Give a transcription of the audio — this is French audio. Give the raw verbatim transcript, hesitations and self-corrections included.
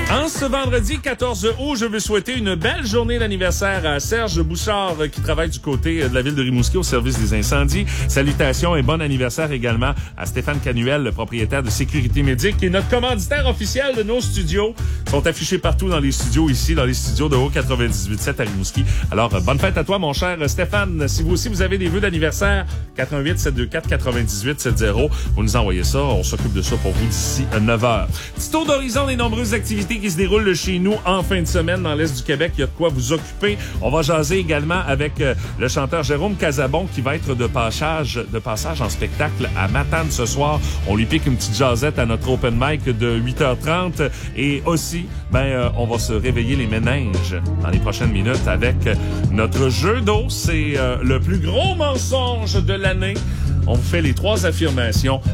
En ce vendredi quatorze août, je veux souhaiter une belle journée d'anniversaire à Serge Bouchard qui travaille du côté de la ville de Rimouski au service des incendies. Salutations et bon anniversaire également à Stéphane Canuel, le propriétaire de Sécurité Médic, qui est notre commanditaire officiel de nos studios. Ils sont affichés partout dans les studios ici, dans les studios de Haut quatre-vingt-dix-huit sept à Rimouski. Alors, bonne fête à toi, mon cher Stéphane. Si vous aussi vous avez des vœux d'anniversaire, quatre un huit sept deux quatre quatre-vingt-dix-huit soixante, vous nous envoyez ça. On s'occupe de ça pour vous d'ici neuf heures. Petit tour d'horizon des nombreuses activités qui se déroulent chez nous en fin de semaine dans l'Est du Québec. Il y a de quoi vous occuper. On va jaser également avec euh, le chanteur Jérôme Casabon qui va être de passage, de passage en spectacle à Matane ce soir. On lui pique une petite jasette à notre open mic de huit heures trente. Et aussi, ben, euh, on va se réveiller les méninges dans les prochaines minutes avec notre jeu d'eau. C'est euh, le plus gros mensonge de l'année. On vous fait les trois affirmations.